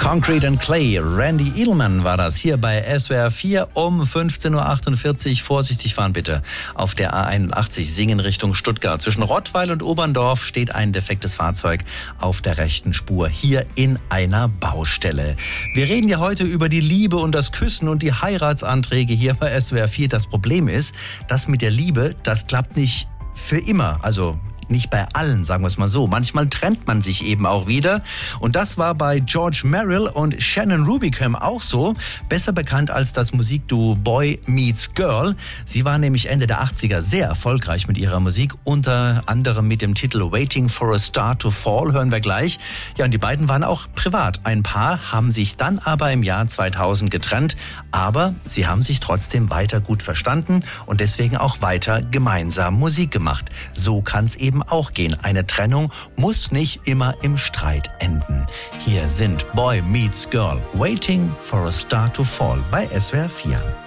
Concrete and Clay, Randy Edelman war das hier bei SWR 4 um 15.48 Uhr. Vorsichtig fahren bitte. Auf der A81 Singen Richtung Stuttgart. Zwischen Rottweil und Oberndorf steht ein defektes Fahrzeug auf der rechten Spur. Hier in einer Baustelle. Wir reden ja heute über die Liebe und das Küssen und die Heiratsanträge hier bei SWR 4. Das Problem ist, dass mit der Liebe, das klappt nicht für immer. Also nicht bei allen, sagen wir es mal so. Manchmal trennt man sich eben auch wieder. Und das war bei George Merrill und Shannon Rubicam auch so. Besser bekannt als das Musikduo Boy Meets Girl. Sie war nämlich Ende der 80er sehr erfolgreich mit ihrer Musik. Unter anderem mit dem Titel Waiting for a Star to Fall, hören wir gleich. Ja, und die beiden waren auch privat ein Paar, haben sich dann aber im Jahr 2000 getrennt. Aber sie haben sich trotzdem weiter gut verstanden und deswegen auch weiter gemeinsam Musik gemacht. So kann's eben auch gehen. Eine Trennung muss nicht immer im Streit enden. Hier sind Boy Meets Girl, Waiting for a Star to Fall bei SWR 4.